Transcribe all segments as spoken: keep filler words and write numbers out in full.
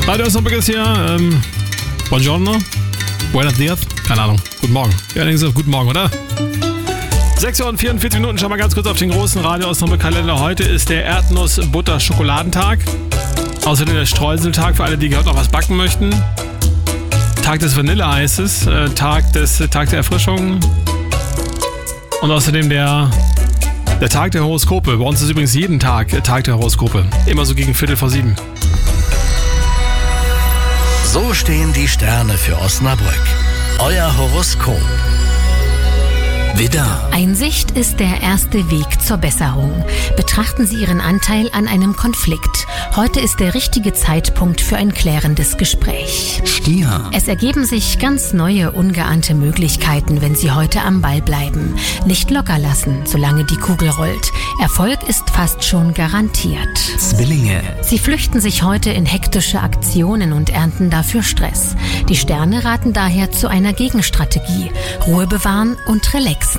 Radio Osnabrück ist hier. Ähm, buongiorno. Buenos dias. Keine Ahnung. Guten Morgen. Ja, dann gesagt, guten Morgen, oder? sechs Uhr und vierundvierzig Minuten. Schauen wir ganz kurz auf den großen Radio Osnabrück Kalender. Heute ist der Erdnuss-Butter-Schokoladentag. Außerdem der Streuseltag für alle, die heute noch was backen möchten. Tag des Vanilleeises. Äh, Tag, des, Tag der Erfrischung. Und außerdem der, der Tag der Horoskope. Bei uns ist übrigens jeden Tag Tag der Horoskope. Immer so gegen Viertel vor sieben. So stehen die Sterne für Osnabrück. Euer Horoskop. Widder. Einsicht ist der erste Weg zur Besserung. Betrachten Sie Ihren Anteil an einem Konflikt. Heute ist der richtige Zeitpunkt für ein klärendes Gespräch. Stier. Es ergeben sich ganz neue, ungeahnte Möglichkeiten, wenn Sie heute am Ball bleiben. Nicht locker lassen, solange die Kugel rollt. Erfolg ist fast schon garantiert. Zwillinge. Sie flüchten sich heute in hektische Aktionen und ernten dafür Stress. Die Sterne raten daher zu einer Gegenstrategie. Ruhe bewahren und relaxen.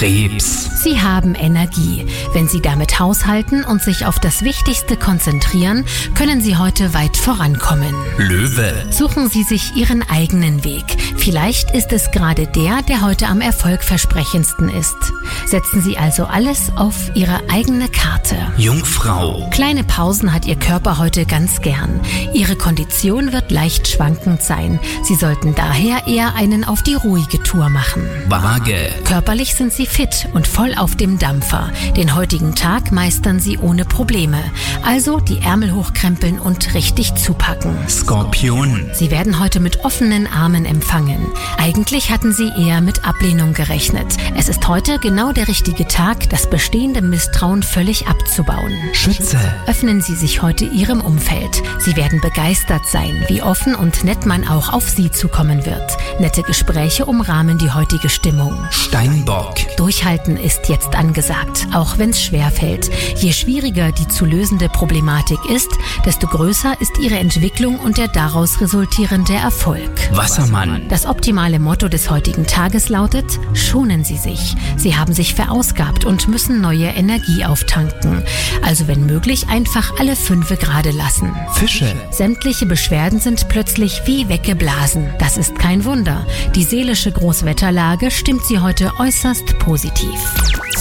Krebs. Sie haben Energie. Wenn Sie damit haushalten und sich auf das Wichtigste konzentrieren, können Sie heute weit vorankommen. Löwe. Suchen Sie sich Ihren eigenen Weg. Vielleicht ist es gerade der, der heute am erfolgversprechendsten ist. Setzen Sie also alles auf Ihre eigene Karte. Jungfrau. Kleine Pausen hat Ihr Körper heute ganz gern. Ihre Kondition wird leicht schwankend sein. Sie sollten daher eher einen auf die ruhige Tour machen. Waage. Körperlich sind Sie fit und voll auf dem Dampfer. Den heutigen Tag meistern Sie ohne Probleme. Also die Ärmel hochkrempeln und richtig zupacken. Skorpion. Sie werden heute mit offenen Armen empfangen. Eigentlich hatten Sie eher mit Ablehnung gerechnet. Es ist heute genau der richtige Tag, das bestehende Misstrauen völlig abzubauen. Schütze. Öffnen Sie sich heute Ihrem Umfeld. Sie werden begeistert sein, wie offen und nett man auch auf Sie zukommen wird. Nette Gespräche umrahmen die heutige Stimmung. Steinbock. Durchhalten ist jetzt angesagt, auch wenn es schwerfällt. Je schwieriger die zu lösende Problematik ist, desto größer ist Ihre Entwicklung und der daraus resultierende Erfolg. Wassermann. Das optimale Motto des heutigen Tages lautet: Schonen Sie sich. Sie haben sich verausgabt und müssen neue Energie auftanken. Also wenn möglich einfach alle Fünfe gerade lassen. Fische. Sämtliche Beschwerden sind plötzlich wie weggeblasen. Das ist kein Wunder. Die seelische Großwetterlage stimmt Sie heute äußerst positiv.